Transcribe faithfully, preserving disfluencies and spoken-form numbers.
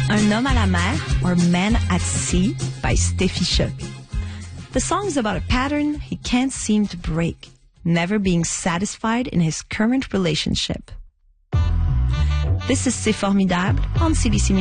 Un homme à la mer, or Man at Sea, by Steffi Schuck. The song is about a pattern he can't seem to break, never being satisfied in his current relationship. This is C'est Formidable on C B C